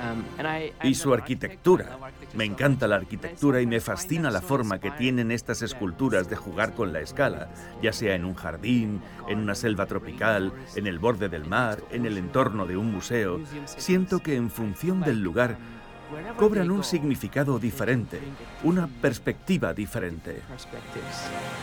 Y su arquitectura. Me encanta la arquitectura y me fascina la forma que tienen estas esculturas de jugar con la escala, ya sea en un jardín, en una selva tropical, en el borde del mar, en el entorno de un museo. Siento que en función del lugar cobran un significado diferente, una perspectiva diferente.